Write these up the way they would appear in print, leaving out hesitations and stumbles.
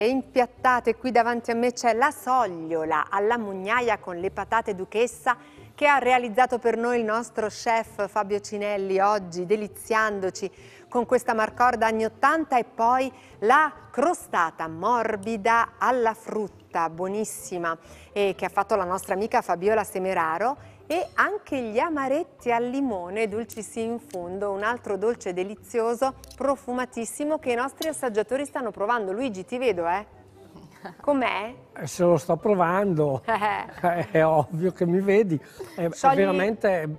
E impiattate qui davanti a me c'è la sogliola alla mugnaia con le patate duchessa che ha realizzato per noi il nostro chef Fabio Cinelli oggi, deliziandoci con questa marcorda anni 80, e poi la crostata morbida alla frutta, buonissima, che ha fatto la nostra amica Fabiola Semeraro, e anche gli amaretti al limone, dolci in fondo, un altro dolce delizioso, profumatissimo, che i nostri assaggiatori stanno provando. Luigi, ti vedo, Com'è? Se lo sto provando, è ovvio che mi vedi, è veramente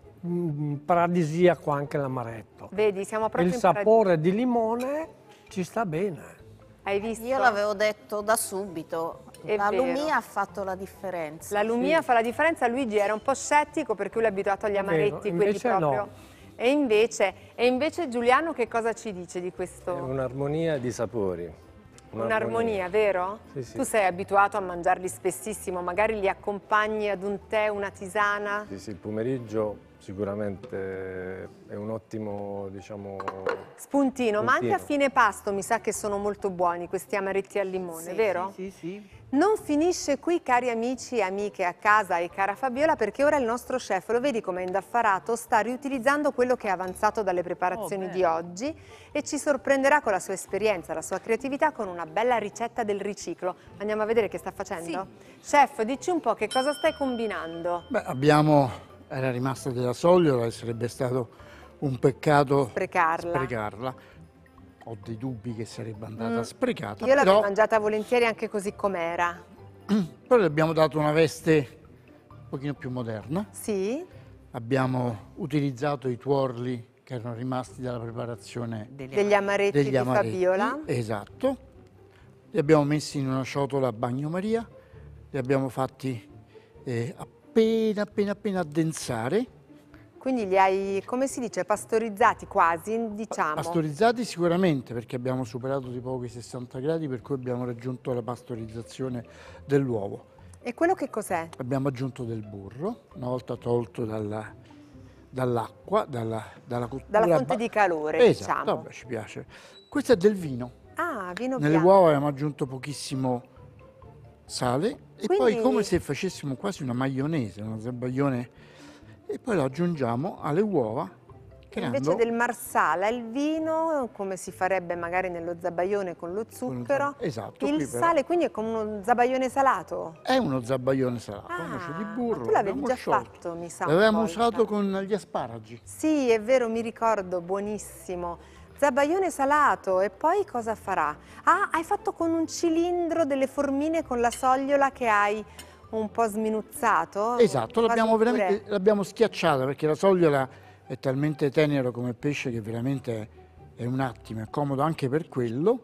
paradisiaco anche l'amaretto. Vedi, siamo proprio il sapore di limone ci sta bene. Hai visto? Io l'avevo detto da subito, la lumia ha fatto la differenza. La lumia fa la differenza. Luigi era un po' scettico perché lui è abituato agli amaretti, quelli proprio... No. E invece Giuliano che cosa ci dice di questo? È un'armonia di sapori. Un'armonia, vero? Sì, sì. Tu sei abituato a mangiarli spessissimo, magari li accompagni ad un tè, una tisana? Sì, sì, il pomeriggio sicuramente è un ottimo, diciamo... Spuntino, ma anche a fine pasto mi sa che sono molto buoni questi amaretti al limone, vero? Sì, sì. Non finisce qui, cari amici e amiche a casa e cara Fabiola, perché ora il nostro chef, lo vedi come è indaffarato, sta riutilizzando quello che è avanzato dalle preparazioni di oggi e ci sorprenderà con la sua esperienza, la sua creatività, con una bella ricetta del riciclo. Andiamo a vedere che sta facendo? Sì. Chef, dici un po' che cosa stai combinando? Beh, era rimasta della sogliola e sarebbe stato un peccato sprecarla. Ho dei dubbi che sarebbe andata sprecata. Io l'avrei mangiata volentieri anche così com'era. Però le abbiamo dato una veste un pochino più moderna. Sì. Abbiamo utilizzato i tuorli che erano rimasti dalla preparazione degli amaretti di Fabiola. Esatto. Li abbiamo messi in una ciotola a bagnomaria, li abbiamo fatti appena addensare. Quindi li hai, come si dice, pastorizzati quasi, diciamo? Pastorizzati sicuramente, perché abbiamo superato di poco i 60 gradi, per cui abbiamo raggiunto la pastorizzazione dell'uovo. E quello che cos'è? Abbiamo aggiunto del burro, una volta tolto dall'acqua, dalla cottura. Dalla fonte di calore, esatto, diciamo. Vabbè, ci piace. Questo è del vino. Ah, vino Nelle bianco. uova abbiamo aggiunto pochissimo sale e Quindi... poi come se facessimo quasi una maionese, uno zabaione, e poi lo aggiungiamo alle uova. Invece del marsala, il vino, come si farebbe magari nello zabaione con lo zucchero, esatto, il sale, quindi è come uno zabaione salato? È uno zabaione salato, una noce di burro. Ma tu l'avevi già fatto, mi sa. L'avevamo usato con gli asparagi. Sì, è vero, mi ricordo, buonissimo. Zabaione salato, e poi cosa farà? Ah, hai fatto con un cilindro delle formine con la sogliola che hai un po' sminuzzato? Esatto, l'abbiamo schiacciata, perché la sogliola è talmente tenero come pesce che veramente è un attimo, è comodo anche per quello.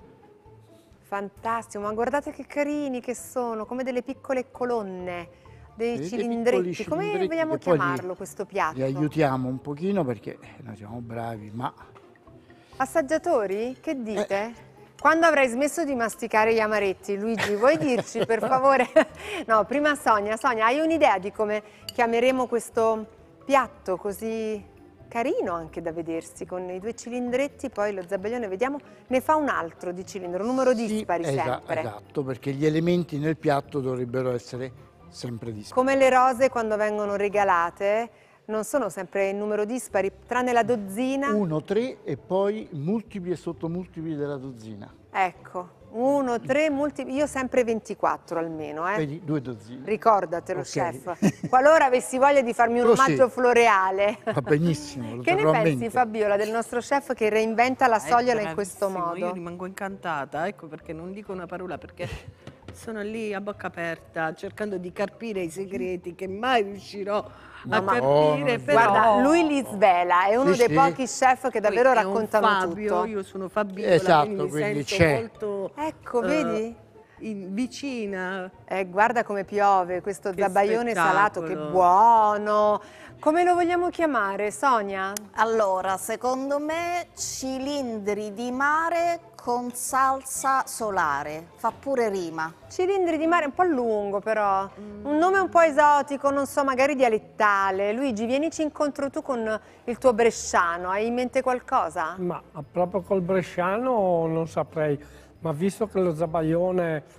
Fantastico, ma guardate che carini che sono, come delle piccole colonne, dei cilindretti. Come vogliamo chiamarlo questo piatto? Li aiutiamo un pochino perché noi siamo bravi, ma... Assaggiatori, che dite? Quando avrai smesso di masticare gli amaretti, Luigi, vuoi dirci per favore? No, prima Sonia. Sonia, hai un'idea di come chiameremo questo piatto così carino anche da vedersi, con i due cilindretti, poi lo zabaione, vediamo, ne fa un altro di cilindro, numero dispari sempre. Esatto, perché gli elementi nel piatto dovrebbero essere sempre dispari. Come le rose quando vengono regalate, non sono sempre in numero dispari, tranne la dozzina. 1, 3 e poi multipli e sottomultipli della dozzina. Ecco, 1, 3, multipli, io sempre 24 almeno. Vedi, 2 dozzine. Ricordatelo, chef. Qualora avessi voglia di farmi un omaggio floreale. Va benissimo, Che ne pensi, Fabiola, del nostro chef che reinventa la sogliola in questo modo? Io rimango incantata, ecco perché non dico una parola, perché sono lì a bocca aperta cercando di carpire i segreti che mai riuscirò a capire. Però... Guarda, lui li svela, è uno dei pochi chef che davvero raccontano tutto. Io sono Fabiola, esatto, quindi mi sento molto... Ecco, vedi? Vicina. Guarda come piove, questo zabaione salato, che buono! Come lo vogliamo chiamare, Sonia? Allora, secondo me cilindri di mare con salsa solare, fa pure rima. Cilindri di mare, un po' lungo però, un nome un po' esotico, non so, magari dialettale. Luigi, vienici incontro tu con il tuo bresciano, hai in mente qualcosa? Ma proprio col bresciano non saprei. Ma visto che lo zabaione